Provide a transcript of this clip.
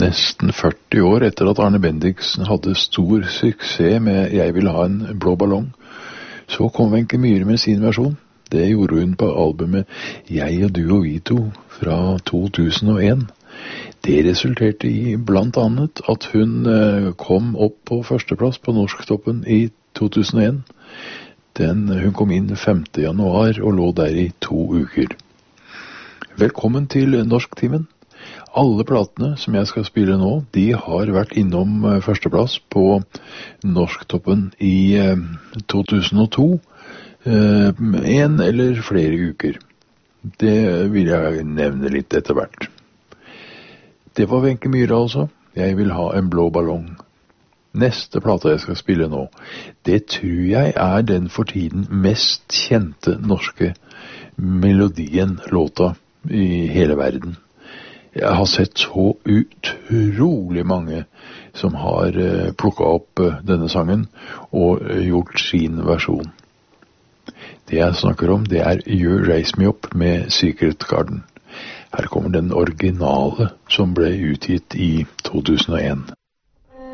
nesten 40 år etter at Arne Bendiksen hadde stor suksess med «Jeg vil ha en blå ballong», så kom Wenche Myhre med sin versjon. Det gjorde hun på albumet «Jeg og du og vi to» fra 2001. Det resulterte i blant annet at hun kom opp på førsteplass på Norsktoppen i 2001. Hun kom inn 5. januar og lå der i 2 uker. Velkommen til Norsktimen. Alle platene som jeg skal spille nå, de har vært innom førsteplass på Norsktoppen i 2002, en eller flere uker. Det vil jeg nevne litt etter hvert. Det var Wenche Myhre altså. Jeg vil ha en blå ballong. Neste plate jeg skal spille nå, det tror jeg er den for tiden mest kjente norske melodien, låta, i hele verden. Jeg har sett så utrolig mange som har plukket opp denne sangen og gjort sin versjon. Det jeg snakker om, det er You Raise Me Up med Secret Garden. Her kommer den originale som ble utgitt i 2001.